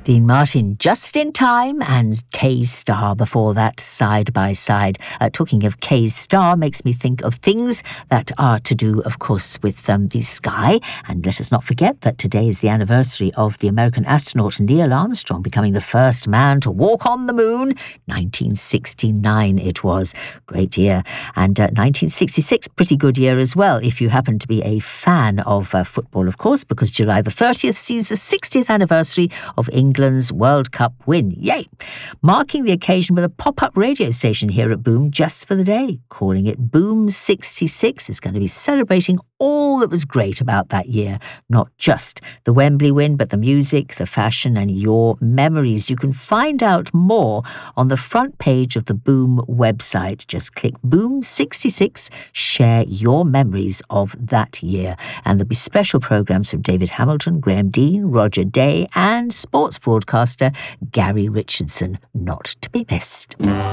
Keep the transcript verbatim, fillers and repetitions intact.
Dean Martin just in time, and K-Star before that, side by side. Uh, talking of K-Star makes me think of things that are to do, of course, with um, the sky. And let us not forget that today is the anniversary of the American astronaut Neil Armstrong becoming the first man to walk on the moon. nineteen sixty-nine it was. Great year. And uh, nineteen sixty-six, pretty good year as well, if you happen to be a fan of uh, football, of course, because July the thirtieth sees the sixtieth anniversary of England England's World Cup win. Yay! Marking the occasion with a pop-up radio station here at Boom just for the day, calling it Boom sixty-six. Is going to be celebrating all that was great about that year, not just the Wembley win, but the music, the fashion, and your memories. You can find out more on the front page of the Boom website. Just click Boom sixty-six, share your memories of that year. And there'll be special programmes from David Hamilton, Graham Dean, Roger Day, and sports broadcaster Gary Richardson, not to be missed.